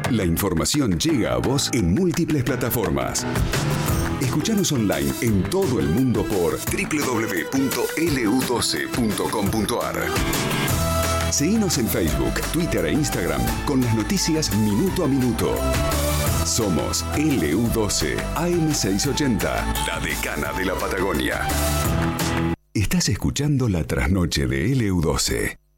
La información llega a vos en múltiples plataformas. Escuchanos online en todo el mundo por www.lu12.com.ar. Seguinos en Facebook, Twitter e Instagram con las noticias minuto a minuto. Somos LU12 AM680, la decana de la Patagonia. Estás escuchando la trasnoche de LU12.